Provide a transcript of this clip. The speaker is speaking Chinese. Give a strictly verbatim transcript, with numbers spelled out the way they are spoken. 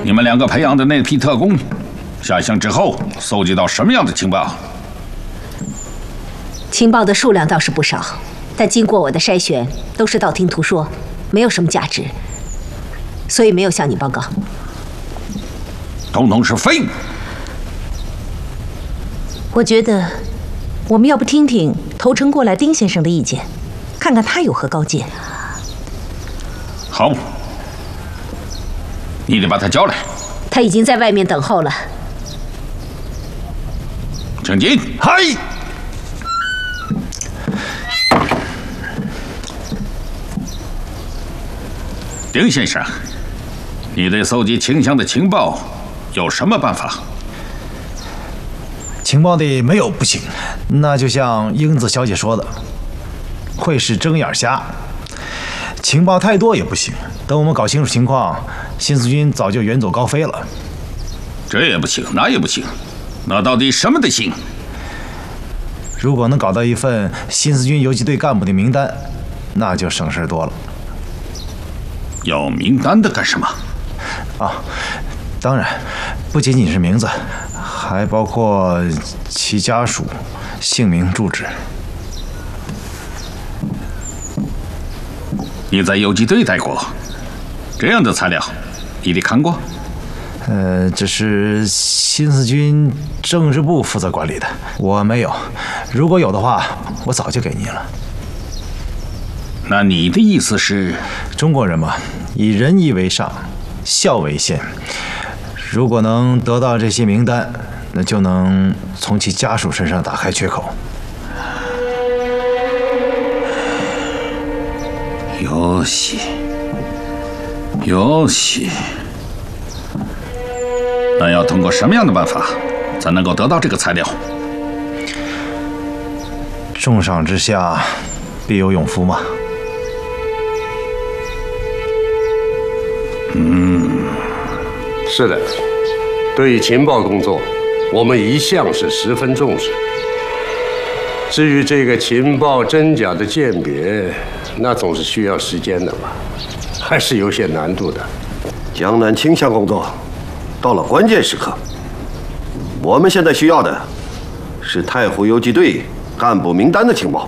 你们两个培养的那批特工，下乡之后搜集到什么样的情报？ 情报的数量倒是不少，但经过我的筛选，都是道听途说，没有什么价值，所以没有向你报告。 统统是废物！ 我觉得，我们要不听听投诚过来丁先生的意见，看看他有何高见。 好，你得把他叫来。 他已经在外面等候了。 请进。 嗨。 丁先生，你对搜集秦香的情报有什么办法？ 情报里没有不行，那就像英子小姐说的，会是睁眼瞎。情报太多也不行，等我们搞清楚情况，新四军早就远走高飞了。 这也不行，那也不行，那到底什么得行？ 如果能搞到一份新四军游击队干部的名单，那就省事多了。 要名单的干什么？ 啊，当然，不仅仅是名字，还包括其家属、姓名、住址。 你在游击队待过，这样的材料，你得看过？ 呃，这是新四军政治部负责管理的，我没有。如果有的话，我早就给您了。 那你的意思是， 中国人嘛，以仁义为上，孝为先。如果能得到这些名单，那就能从其家属身上打开缺口。 よし，よし。那要通过什么样的办法，才能够得到这个材料？ 重赏之下，必有勇夫嘛。 嗯， 是的，对于情报工作，我们一向是十分重视。至于这个情报真假的鉴别，那总是需要时间的嘛，还是有些难度的。 江南倾向工作到了关键时刻，我们现在需要的是太湖游击队干部名单的情报。